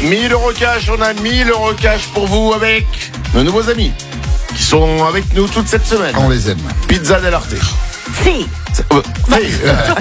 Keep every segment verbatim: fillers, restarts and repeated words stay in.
mille euros cash, on a mille euros cash pour vous avec nos nouveaux amis qui sont avec nous toute cette semaine. On les aime. Pizza dell'Arte. Si. Euh, si.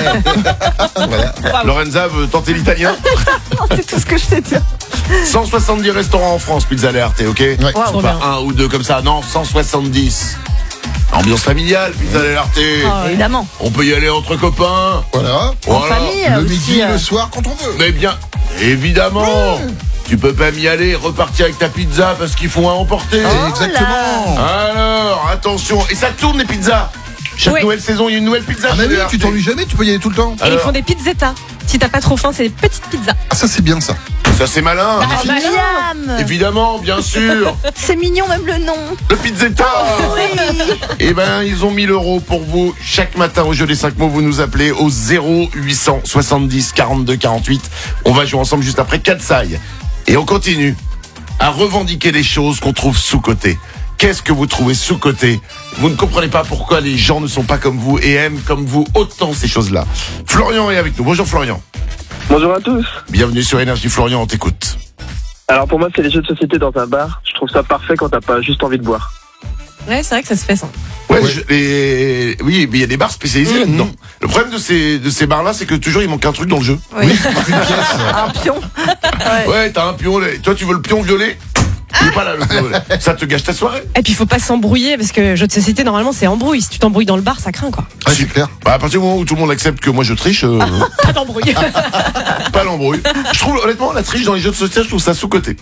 Voilà. Lorenza veut tenter l'italien. C'est tout ce que je sais dire. cent soixante-dix restaurants en France, Pizza dell'Arte, ok? Ouais. Wow. Pas un ou deux comme ça, non, cent soixante-dix. Ambiance familiale, Pizza dell'Arte. Oh, évidemment. On peut y aller entre copains. Voilà. En Voilà. famille Le aussi. midi, euh, le soir, quand on veut. Mais bien, évidemment. Tu peux pas y aller, repartir avec ta pizza parce qu'ils font à emporter. Oh Exactement. Alors, attention. Et ça tourne les pizzas. Chaque Oui. nouvelle saison, il y a une nouvelle pizza. Ah, mais chez oui, dell'Arte. tu t'ennuies jamais, tu peux y aller tout le temps. Et ils Alors. font des pizzetta. Si t'as pas trop faim, c'est des petites pizzas. Ah, ça, c'est bien ça. Ça, c'est malin. Ah, malin. Miam. Évidemment, bien sûr. C'est mignon même le nom. Le pizzetta. Oui. Eh ben, ils ont mille euros pour vous. Chaque matin au jeu des cinq mots, vous nous appelez au zéro huit cent soixante-dix quarante-deux quarante-huit. On va jouer ensemble juste après Katsai. Et on continue à revendiquer les choses qu'on trouve sous-cotées. Qu'est-ce que vous trouvez sous-coté? Vous ne comprenez pas pourquoi les gens ne sont pas comme vous et aiment comme vous autant ces choses-là. Florian est avec nous. Bonjour Florian. Bonjour à tous. Bienvenue sur Énergie. Florian, on t'écoute. Alors pour moi c'est les jeux de société dans un bar. Je trouve ça parfait quand t'as pas juste envie de boire. Ouais, c'est vrai que ça se fait ça. Ouais, Ouais. je- les- oui, mais il y a des bars spécialisés Mmh. là-dedans. Le problème de ces, de ces bars-là, c'est que toujours il manque un truc dans le jeu. Oui. Une pièce. Un pion. Ouais. Ouais, t'as un pion. là. Toi, tu veux le pion violet? Il est pas là, le pion violet. Ça te gâche ta soirée. Et puis il faut pas s'embrouiller parce que jeu de société normalement c'est embrouille. Si tu t'embrouilles dans le bar, ça craint quoi. Ah, c'est clair. Bah, à partir du moment où tout le monde accepte que moi je triche, euh, Pas d'embrouille. pas l'embrouille. Je trouve, honnêtement, la triche dans les jeux de société, je trouve ça sous-coté.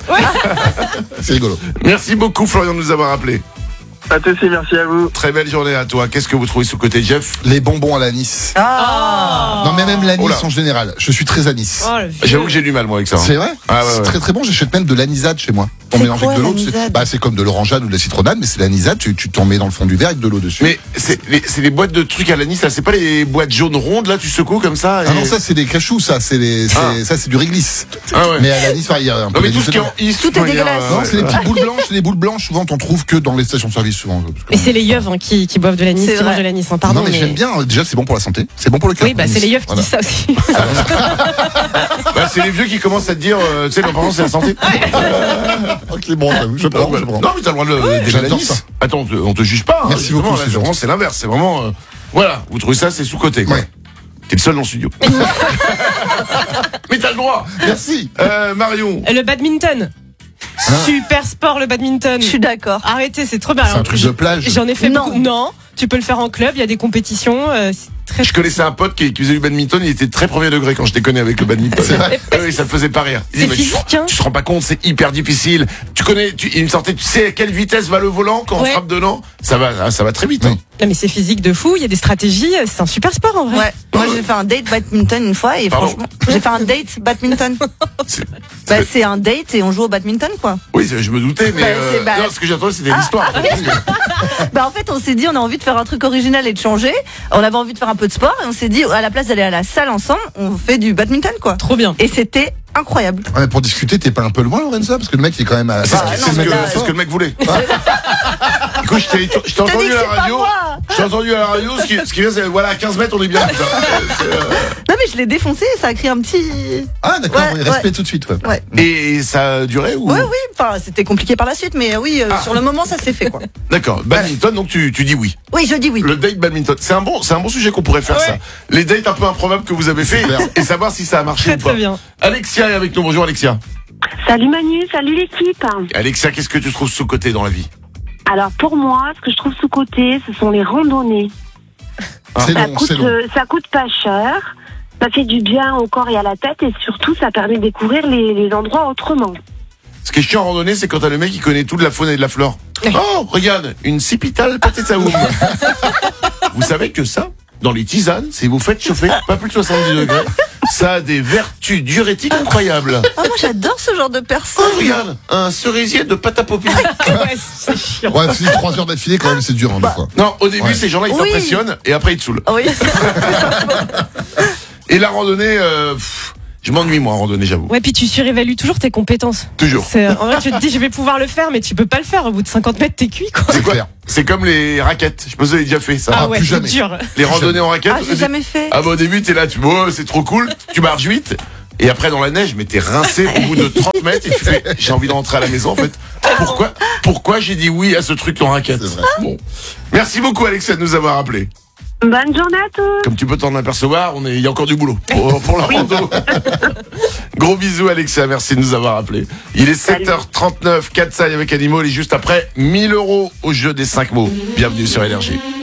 C'est rigolo. Merci beaucoup, Florian, de nous avoir appelés. À tous et merci à vous. Très belle journée à toi. Qu'est-ce que vous trouvez sous-coté, Jeff? Les bonbons à l'anis. Ah. Non, mais même l'anis Oh là. en général. Je suis très anis. Oh, le vieux. J'avoue que j'ai du mal, moi, avec ça. hein. C'est vrai. Ah, ouais, C'est ouais. très très bon. J'achète même de l'anisade chez moi. On C'est mélange quoi, avec de l'eau. l'anisade C'est bah, c'est comme de l'orangeade ou de la citronnade, mais c'est l'anisade. Tu, tu t'en mets dans le fond du verre avec de l'eau dessus. Mais c'est les, c'est les boîtes de trucs à l'anis, là. C'est pas les boîtes jaunes rondes, là, tu secoues comme ça. Et... Ah non, ça c'est des cachous, ça c'est les, c'est- Ah. ça c'est du réglisse. Ah ouais. Mais à l'anis, enfin, il y a un peu Non, mais tout d'anis ce qui est dedans. en is, Tout est de manière, dégueulasse. euh, Non, ouais. c'est des petites boules blanches. C'est des boules blanches. Souvent, t'en trouves que dans les stations-service, souvent. parce que- Et c'est les yeux hein, qui, qui boivent de l'anis, C'est qui vrai. mangent de l'anis. Hein, pardon. non, mais, j'aime bien. Déjà, c'est bon pour la santé. C'est bon pour le cœur. Oui, bah c'est les yeux qui Voilà. disent ça aussi. Bah, c'est les vieux qui commencent à te dire, euh, tu sais, l'important c'est la santé. Ok, bon, j'avoue, je prends, je prends. Non, mais t'as le droit de le déjà j'adore l'anis. ça. Attends, on te, on te juge pas. hein, Merci justement, beaucoup, là, c'est c'est vraiment, c'est l'inverse. C'est vraiment, euh, voilà, vous trouvez ça, c'est sous-côté, quoi. Ouais. T'es le seul dans le studio. Mais t'as le droit. Merci. Euh, Marion. Le badminton. Super sport le badminton. Je suis d'accord. Arrêtez, c'est trop bien. C'est un Alors, truc je- de plage. J'en ai fait Non. beaucoup. Non, tu peux le faire en club, il y a des compétitions. euh, c'est très Je connaissais un pote qui, qui faisait du badminton, il était très premier degré quand je déconnais avec le badminton. C'est vrai. Ah oui, ça me faisait pas rire. Il C'est dit, mais tu- physique, hein. Tu te rends pas compte, c'est hyper difficile. Tu connais, tu, il me sortait, tu sais à quelle vitesse va le volant quand on Ouais. frappe dedans? Ça va, ça va très vite. hein. Non mais c'est physique de fou, il y a des stratégies, euh, c'est un super sport en vrai. Ouais. Moi j'ai fait un date badminton une fois et Pardon. franchement j'ai fait un date badminton. C'est- Bah c'est un date et on joue au badminton quoi. Oui, c'est- je me doutais, mais Bah, euh, c'est- bah- non, ce que j'ai entendu, c'était l'histoire. Bah en fait on s'est dit on a envie de faire un truc original et de changer. On avait envie de faire un peu de sport et on s'est dit à la place d'aller à la salle ensemble, on fait du badminton quoi. Trop bien. Et c'était incroyable. Ouais, mais pour discuter, t'es pas un peu loin, Lorenza? Parce que le mec, il est quand même à. C'est ce, Bah, qui- non, c'est ce mais que, là, c'est ce que le mec voulait. Écoute, je t'ai je t'ai T'as dit entendu que à c'est la pas radio. moi. Je t'ai entendu à la radio. Ce qui, ce qui vient, c'est voilà, à quinze mètres, on est bien. putain. C'est, euh, Non mais je l'ai défoncé, ça a créé un petit. Ah, d'accord, Ouais, oui, respect ouais. tout de suite, ouais. Ouais. Et ça a duré ou Ouais oui, enfin c'était compliqué par la suite mais oui euh, Ah. sur le moment ça s'est fait quoi. D'accord. Badminton, donc tu, tu dis oui. Oui je dis oui. Le date badminton, c'est un bon, c'est un bon sujet qu'on pourrait faire Ouais. ça. Les dates un peu improbables que vous avez fait Super. et savoir si ça a marché Très ou pas. très bien. Alexia est avec nous. Bonjour Alexia. Salut Manu, salut l'équipe. Alexia, qu'est-ce que tu trouves sous-côté dans la vie? Alors pour moi, ce que je trouve sous-côté, ce sont les randonnées. C'est Ça long, coûte, c'est long. euh, ça coûte pas cher, ça fait du bien au corps et à la tête et surtout ça permet de découvrir les, les endroits autrement. Ce qui est chiant en randonnée, c'est quand t'as le mec qui connaît tout de la faune et de la flore. Oh, regarde, une cipitale patetsaoum. Vous savez que ça, dans les tisanes, si vous faites chauffer pas plus de soixante-dix degrés, ça a des vertus diurétiques incroyables. Ah moi j'adore ce genre de Oh, personne. regarde, un cerisier de pâte à popper. Ouais, c'est chiant. Ouais, c'est trois heures d'affilée, quand même, c'est dur, hein, des fois. Non, au début, Ouais. ces gens-là, ils Oui. t'impressionnent et après, ils te saoulent. Oui. Et la randonnée, euh, pff, je m'ennuie, moi, en randonnée, j'avoue. Ouais, puis tu surévalues toujours tes compétences. Toujours. C'est- En vrai, tu te dis, je vais pouvoir le faire, mais tu peux pas le faire. Au bout de cinquante mètres, t'es cuit, quoi. C'est clair. C'est comme les raquettes. Je sais pas si vous avez déjà fait ça. Ah Ah, ouais, plus c'est jamais. dur. Les randonnées en raquettes. Ah j'ai jamais fait. Ah bah au début t'es là, tu oh, c'est trop cool, tu marches vite Et après, dans la neige, mais t'es rincé au bout de trente mètres et tu fais, j'ai envie de rentrer à la maison, en fait. Pourquoi, pourquoi j'ai dit oui à ce truc en raquette? C'est vrai. Bon. Merci beaucoup, Alexia, de nous avoir appelés. Bonne journée à tous. Comme tu peux t'en apercevoir, on est, il y a encore du boulot pour, pour la rando. Gros bisous, Alexia. Merci de nous avoir appelés. Il est sept heures trente-neuf, Katsai avec Animal et juste après, mille euros au jeu des cinq mots. Bienvenue sur Énergie.